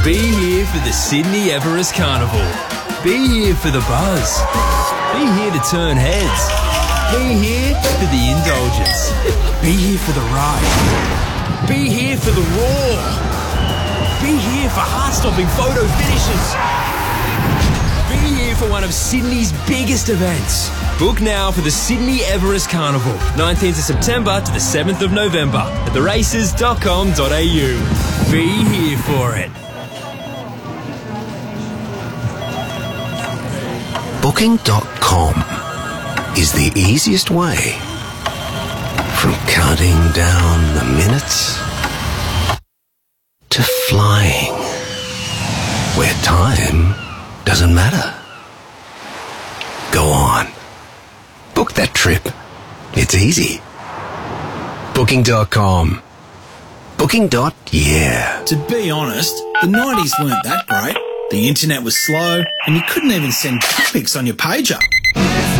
Be here for the Sydney Everest Carnival. Be here for the buzz. Be here to turn heads. Be here for the indulgence. Be here for the ride. Be here for the roar. Be here for heart-stopping photo finishes. Be here for one of Sydney's biggest events. Book now for the Sydney Everest Carnival, 19th of September to the 7th of November at theraces.com.au. Be here for it. Booking.com is the easiest way from counting down the minutes to flying, where time doesn't matter. Go on. Book that trip. It's easy. Booking.com. Booking.yeah. To be honest, the 90s weren't that great. The internet was slow and you couldn't even send pics on your pager.